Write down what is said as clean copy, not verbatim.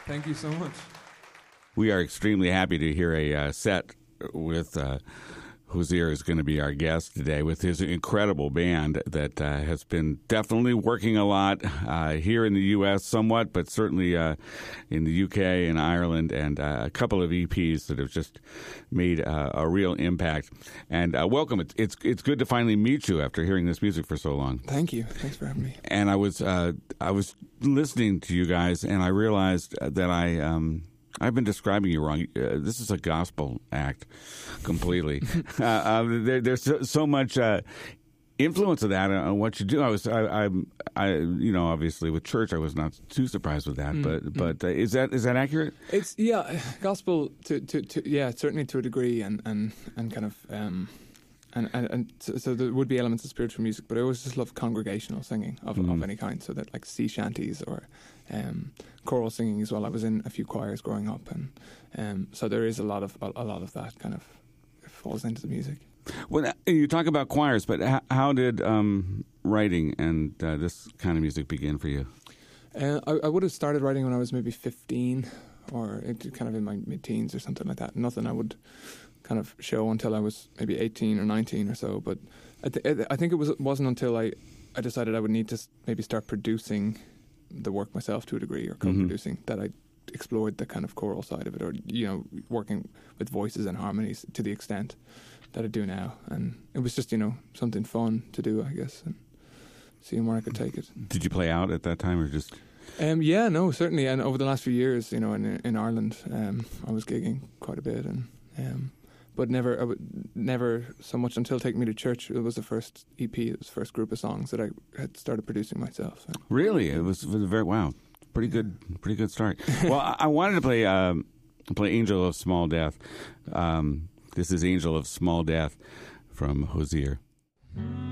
Thank you so much. We are extremely happy to hear a set with Hozier is going to be our guest today with his incredible band that has been definitely working a lot here in the U.S. somewhat, but certainly in the U.K. and Ireland, and a couple of EPs that have just made a real impact. And welcome. It's good to finally meet you after hearing this music for so long. Thank you. Thanks for having me. And I was listening to you guys, and I realized that I've been describing you wrong. This is a gospel act, completely. There's so much influence of that on what you do. Obviously with church, I was not too surprised with that. But is that accurate? It's gospel certainly to a degree, and kind of. So there would be elements of spiritual music, but I always just love congregational singing of any kind. So that like sea shanties or choral singing as well. I was in a few choirs growing up, and so there is a lot of that kind of falls into the music. Well, you talk about choirs, but how did writing and this kind of music begin for you? I would have started writing when I was maybe 15, or kind of in my mid-teens or something like that. Nothing I would kind of show until I was maybe 18 or 19 or so. But I think it wasn't until I decided I would need to maybe start producing the work myself to a degree, or co-producing, that I explored the kind of choral side of it, or working with voices and harmonies to the extent that I do now. And it was just something fun to do, I guess, and seeing where I could take it. Did you play out at that time, or just? Yeah, no, certainly. And over the last few years, in Ireland, I was gigging quite a bit, and but never so much until Take Me to Church. It was the first EP, it was the first group of songs that I had started producing myself. So. Really? It was very, wow. Pretty good start. Well, I wanted to play Angel of Small Death. This is Angel of Small Death from Hozier.